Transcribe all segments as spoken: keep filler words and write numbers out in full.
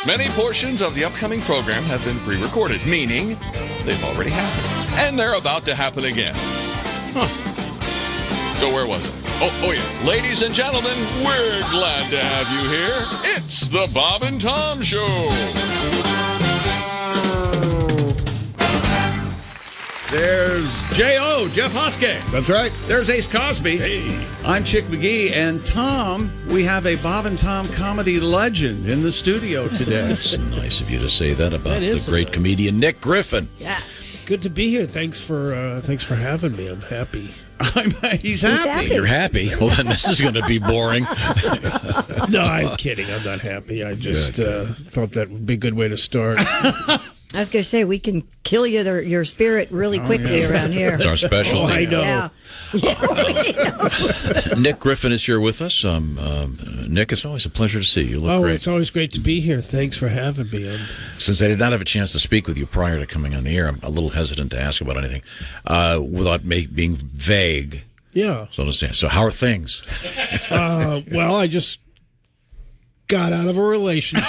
Many portions of the upcoming program have been pre-recorded, meaning they've already happened. And they're about to happen again. Huh. So where was it? Oh, oh yeah. Ladies and gentlemen, we're glad to have you here. It's the Bob and Tom Show. There's J O, Jeff Hoskey. That's right. There's Ace Cosby. Hey. I'm Chick McGee. And Tom, we have a Bob and Tom comedy legend in the studio today. That's nice of you to say that about That the is great nice. comedian Nick Griffin. Yes. Good to be here. Thanks for uh, thanks for having me. I'm happy. I'm, he's happy. happy. You're happy? Well, then this is going to be boring. No, I'm kidding. I'm not happy. I just uh, thought that would be a good way to start. I was going to say, we can kill you, the, your spirit really quickly yeah. around here. It's our specialty. Oh, I know. Yeah. Yeah. Nick Griffin is here with us. Um, um, Nick, it's always a pleasure to see you. You look Oh, great. it's always great to be here. Thanks for having me. I'm, Since I did not have a chance to speak with you prior to coming on the air, I'm a little hesitant to ask about anything uh, without make, being vague, yeah. so to say. So how are things? Uh, well, I just got out of a relationship.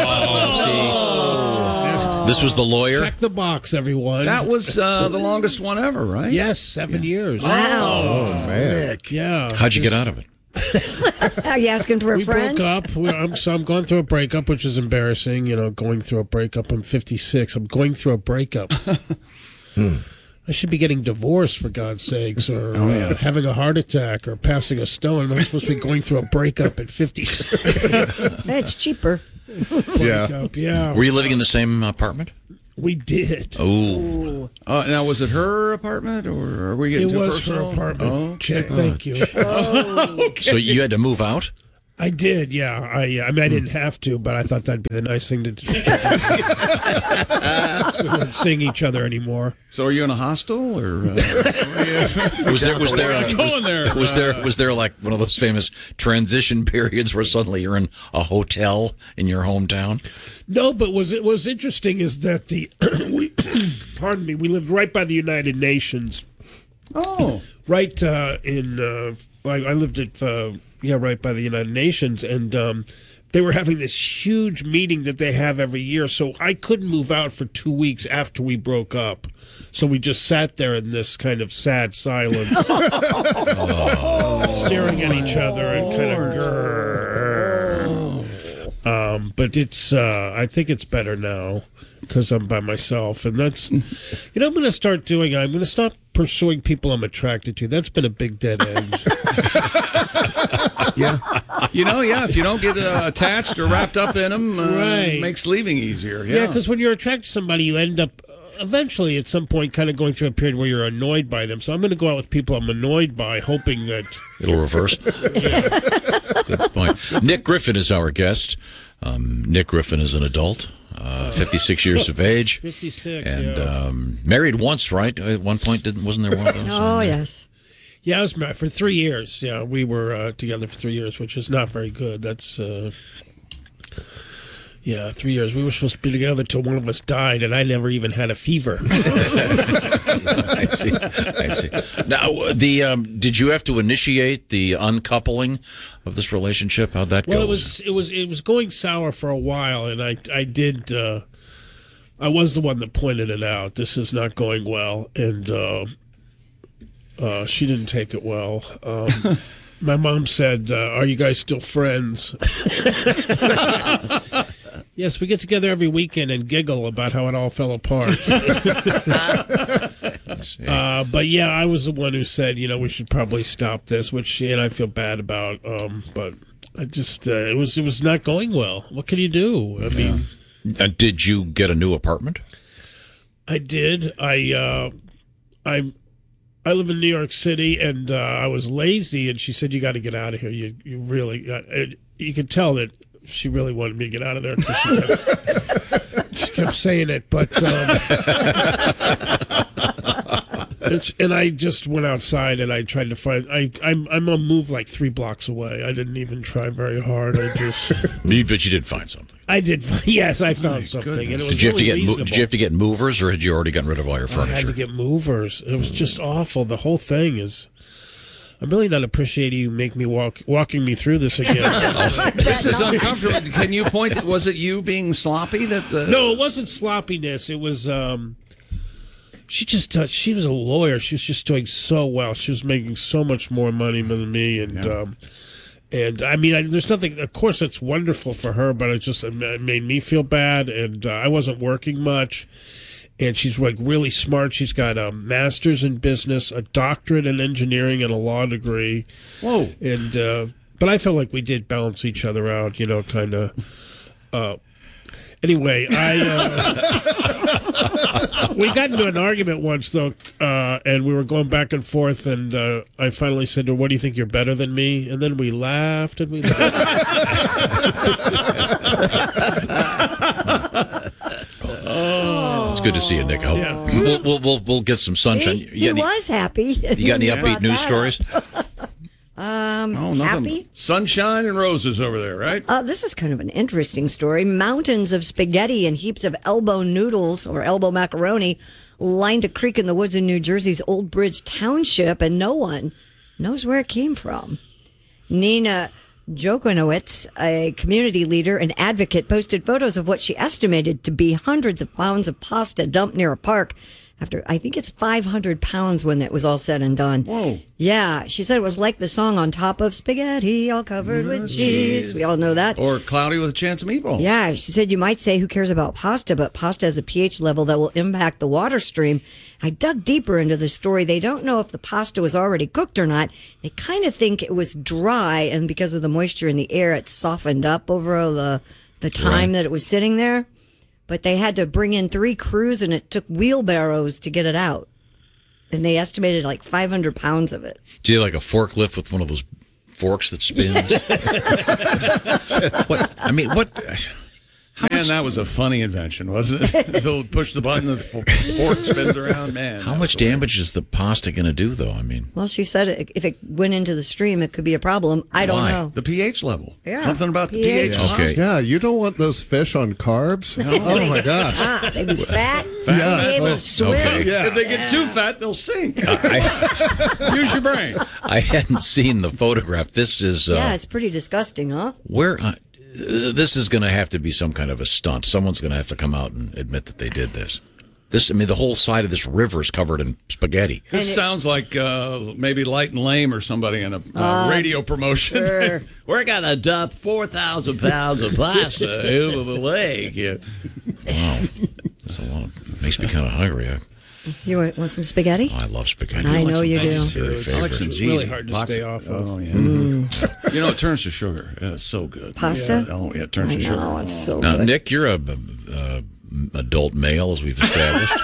Oh, see, this was the lawyer? Check the box, everyone. That was uh, the longest one ever, right? Yes, seven years. Wow. Oh, man. Nick. Yeah. How'd you get out of it? Are you asking for a We friend? broke up. We, I'm, so I'm going through a breakup, which is embarrassing. You know, going through a breakup. I'm fifty-six. I'm going through a breakup. hmm. I should be getting divorced, for God's sakes, or uh, having a heart attack, or passing a stone. I'm supposed to be going through a breakup at fifty-six. It's cheaper. Yeah. Breakup, yeah. Were you living in the same apartment? We did. Oh. Uh, now, was it her apartment, or are we getting It too was personal? her apartment. Oh, Chick, thank you. So you had to move out? I did, yeah. I, I mean, I didn't have to, but I thought that'd be the nice thing to do. We weren't seeing each other anymore. So are you in a hostel, or? Uh, Was there was there Where are you was, going there? was there was there like one of those famous transition periods where suddenly you're in a hotel in your hometown? No, but was it was interesting is that the we, pardon me, we lived right by the United Nations, oh, right uh, in uh, I, I lived at uh, yeah, right by the United Nations, and um, they were having this huge meeting that they have every year. So I couldn't move out for two weeks after we broke up. So we just sat there in this kind of sad silence, staring at each other and kind of grrr. Um, but it's uh, I think it's better now because I'm by myself, and that's you know I'm going to start doing. I'm going to stop pursuing people I'm attracted to. That's been a big dead end. yeah. You know, yeah. If you don't get uh, attached or wrapped up in them, uh, Right. it makes leaving easier. Yeah, Yeah, because when you're attracted to somebody, you end up uh, eventually at some point kind of going through a period where you're annoyed by them. So I'm going to go out with people I'm annoyed by, hoping that It'll reverse. Good point. Nick Griffin is our guest. Um, Nick Griffin is an adult, uh, fifty-six years of age, fifty-six. and yeah. um, married once, right? At one point, didn't wasn't there one of those? Oh, yes. Yeah, I was married for three years. Yeah, we were uh, together for three years, which is not very good. That's, uh, yeah, three years. We were supposed to be together till one of us died, and I never even had a fever. I see. I see. Now, uh, the um, did you have to initiate the uncoupling of this relationship? How'd that Well, go? it was it was it was going sour for a while, and I I did. Uh, I was the one that pointed it out. This is not going well, and uh, uh, she didn't take it well. Um, my mom said, uh, "Are you guys still friends?" Yes, we get together every weekend and giggle about how it all fell apart. uh, but yeah, I was the one who said, you know, we should probably stop this, which and I feel bad about. Um, but I just uh, it was it was not going well. What can you do? I mean, Uh, did you get a new apartment? I did. I uh, I I live in New York City, and uh, I was lazy. And she said, "You got to get out of here. You you really got." It, you could tell that she really wanted me to get out of there. 'Cause She kept, she kept saying it, but um, it's, and I just went outside and I tried to find. I I'm I'm on move like three blocks away. I didn't even try very hard. I just You- But you did find something. I did. Find, yes, I found something. And it was Did you have to really get mo- reasonable. Did you have to get movers, or had you already gotten rid of all your I had furniture? to get movers. It was just awful. The whole thing is. I'm really not appreciating you make me walk walking me through this again. This is uncomfortable. Can you point? Was it you being sloppy? That uh... No, it wasn't sloppiness. It was. Um, she just. Uh, she was a lawyer. She was just doing so well. She was making so much more money than me, and. Yeah. Um, And I mean, I, there's nothing. Of course, it's wonderful for her, but it just it made me feel bad, and uh, I wasn't working much. And she's like really smart. She's got a master's in business, a doctorate in engineering, and a law degree. Whoa! And uh, but I felt like we did balance each other out, you know, kind of. Uh, anyway, I uh, we got into an argument once though, uh, and we were going back and forth, and uh, I finally said to her, "What do you think? You're better than me?" And then we laughed and we laughed. Oh, it's good to see you, Nick. I hope Yeah. we'll, we'll we'll we'll get some sunshine. See? You He got any, was happy. you got any He upbeat brought news that stories? up. Um, Oh, nothing. happy? Sunshine and roses over there, right? Uh, this is kind of an interesting story. Mountains of spaghetti and heaps of elbow noodles or elbow macaroni lined a creek in the woods in New Jersey's Old Bridge Township, and no one knows where it came from. Nina Jokonowitz, a community leader and advocate, posted photos of what she estimated to be hundreds of pounds of pasta dumped near a park. After, I think it's five hundred pounds when it was all said and done. Whoa. Yeah, she said it was like the song On Top of Spaghetti, all covered with cheese. We all know that. Or cloudy with a chance of meatballs. Yeah, she said you might say who cares about pasta, but pasta has a pH level that will impact the water stream. I dug deeper into the story. They don't know if the pasta was already cooked or not. They kind of think it was dry, and because of the moisture in the air, it softened up over the, the time Right. that it was sitting there. But they had to bring in three crews, and it took wheelbarrows to get it out. And they estimated like five hundred pounds of it. Do you have like a forklift with one of those forks that spins? What I mean, what? Man, that was a funny invention, wasn't it? They'll push the button, the fork spins around. Man, How that much was the way. damage is the pasta going to do, though? I mean, Well, she said it, if it went into the stream, it could be a problem. I don't Why? know. The pH level. Yeah, Something about the pH. pH. Okay. Yeah, you don't want those fish on carbs. Oh my gosh. Ah, they'd be fat. Yeah. They Oh, would swim. okay. Yeah. If they get too fat, they'll sink. I, Use your brain. I hadn't seen the photograph. This is uh, Yeah, it's pretty disgusting, huh? where. Uh, this is going to have to be some kind of a stunt. Someone's going to have to come out and admit that they did this. This, I mean, the whole side of this river is covered in spaghetti. This it- sounds like uh, maybe Light and Lame or somebody in a uh, radio promotion. sure. We're going to dump four thousand pounds of pasta into the lake. Yeah. Wow, that's a lot. Makes me kind of hungry. I, You want, want some spaghetti? I love spaghetti. I know some you do. veggies, Very too. I favorite. like some It's ziti. really hard to Box- stay off of. Oh, yeah. You know, it turns to sugar. Yeah, it's so good. Pasta? Yeah. Oh, yeah, it turns I to sugar. know, it's so Now, good. Nick, you're a uh, adult male, as we've established.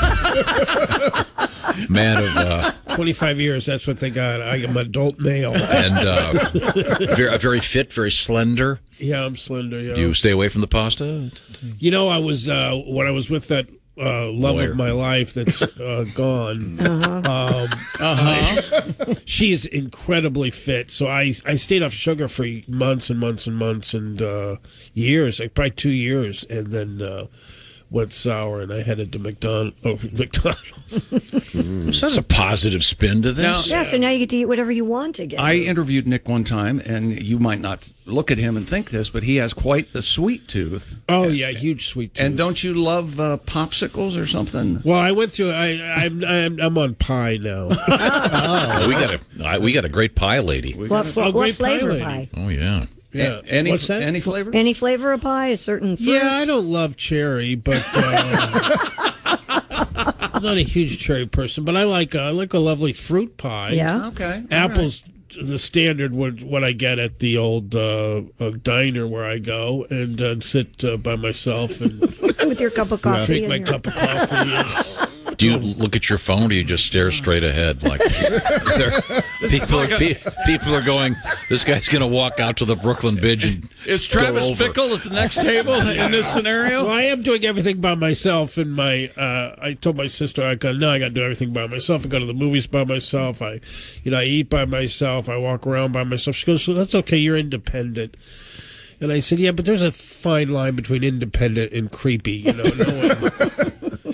Man of uh, twenty-five years, that's what they got. I am adult male. and uh, very, very fit, very slender. Yeah, I'm slender. Yeah. Do you stay away from the pasta? You know, I was uh, when I was with that uh, love Lawyer. of my life that's uh, gone. Uh-huh. Um, I- she is incredibly fit. So I I stayed off sugar for months and months and months and uh, years, like probably two years, and then uh, went sour, and I headed to McDonald. Oh, McDonald's. So that's a positive spin to this. Yeah, so now you get to eat whatever you want again. I interviewed Nick one time, and you might not look at him and think this, but he has quite the sweet tooth. Oh yeah, huge sweet tooth. And don't you love uh, popsicles or something? Well, I went through. I I'm I'm, I'm on pie now. Oh, we got a I- we got a great pie lady. what fl- Oh, what great pie flavor lady. pie? Oh yeah. Yeah. A- any, What's that? Any flavor? Any flavor of pie? A certain fruit? Yeah, I don't love cherry, but uh, I'm not a huge cherry person. But I like uh, I like a lovely fruit pie. Yeah. Okay. all Apples, the standard what what I get at the old uh, uh, diner where I go and uh, sit uh, by myself and With your cup of coffee. drink and my your- cup of coffee. Do you look at your phone? Or do you just stare straight ahead? Like there- people, are, pe- people are going. This guy's going to walk out to the Brooklyn Bridge and right. Is go Travis over. Fickle at the next table in this scenario? Well, I am doing everything by myself. And my, uh, I told my sister, I go, no, I got to do everything by myself. I go to the movies by myself. I, you know, I eat by myself. I walk around by myself. She goes, so that's okay. You're independent. And I said, yeah, but there's a fine line between independent and creepy. You know, no one,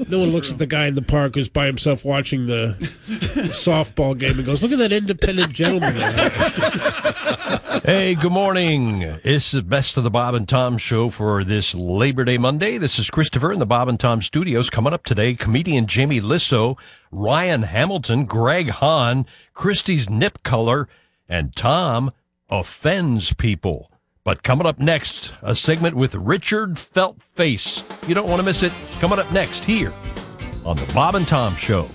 No one looks at the guy in the park who's by himself watching the softball game and goes, look at that independent gentleman there. Hey, good morning. It's the best of the Bob and Tom show for this Labor Day Monday. This is Christopher in the Bob and Tom studios. Coming up today, comedian Jamie Lissow, Ryan Hamilton, Greg Hahn, Christie's Nip Color, and Tom offends people. But coming up next, a segment with Richard Feltface. You don't want to miss it. Coming up next here on the Bob and Tom show.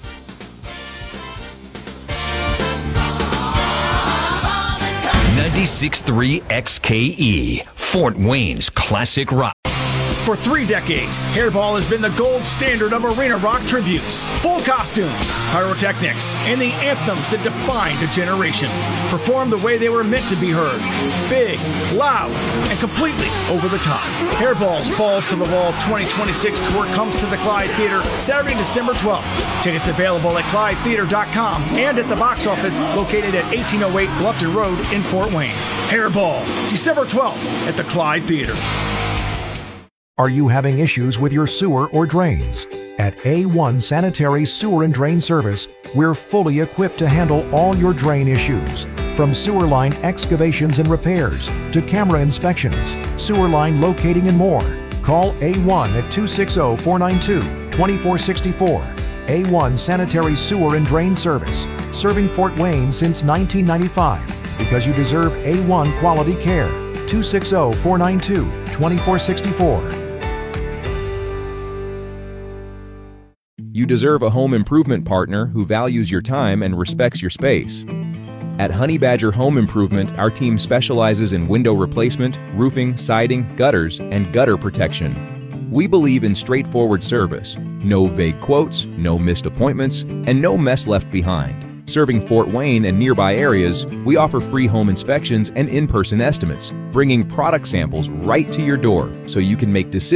ninety-six point three X K E, Fort Wayne's classic rock. For three decades, Hairball has been the gold standard of arena rock tributes. Full costumes, pyrotechnics, and the anthems that defined a generation. Performed the way they were meant to be heard. Big, loud, and completely over the top. Hairball's Balls to the Wall twenty twenty-six tour comes to the Clyde Theater Saturday, December twelfth. Tickets available at clyde theater dot com and at the box office located at eighteen oh eight Bluffton Road in Fort Wayne. Hairball, December twelfth at the Clyde Theater. Are you having issues with your sewer or drains? At A one Sanitary Sewer and Drain Service, we're fully equipped to handle all your drain issues. From sewer line excavations and repairs to camera inspections, sewer line locating and more. Call A one at two six zero, four nine two, two four six four. A one Sanitary Sewer and Drain Service, serving Fort Wayne since nineteen ninety-five because you deserve A one quality care. two six zero, four nine two, two four six four. You deserve a home improvement partner who values your time and respects your space. At Honey Badger Home Improvement, our team specializes in window replacement, roofing, siding, gutters, and gutter protection. We believe in straightforward service, no vague quotes, no missed appointments, and no mess left behind. Serving Fort Wayne and nearby areas, we offer free home inspections and in-person estimates, bringing product samples right to your door so you can make decisions